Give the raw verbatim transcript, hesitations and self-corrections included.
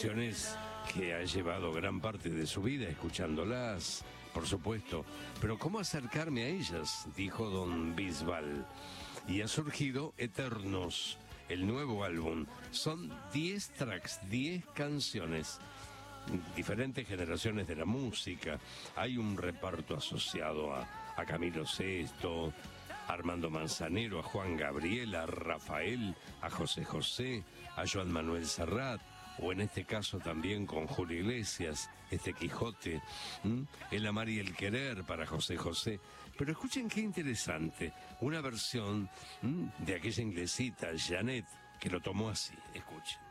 canciones que ha llevado gran parte de su vida escuchándolas, por supuesto. Pero ¿cómo acercarme a ellas?, dijo don Bisbal. Y ha surgido Eternos, el nuevo álbum. Son diez tracks, diez canciones, diferentes generaciones de la música. Hay un reparto asociado a, a Camilo Sesto, a Armando Manzanero, a Juan Gabriel, a Rafael, a José José, a Joan Manuel Serrat, o en este caso también con Julio Iglesias, este Quijote, ¿m? El amar y el querer para José José. Pero escuchen qué interesante, una versión ¿m? de aquella inglesita, Janet, que lo tomó así. Escuchen.